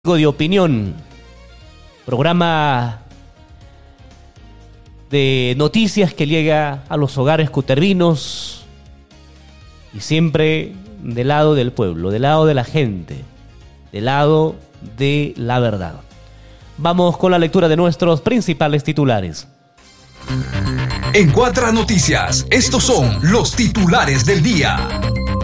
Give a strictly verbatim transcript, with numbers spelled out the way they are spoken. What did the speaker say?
De opinión, programa de noticias que llega a los hogares cutervinos y siempre del lado del pueblo, del lado de la gente, del lado de la verdad. Vamos con la lectura de nuestros principales titulares. En Cuatro Noticias, estos son los titulares del día.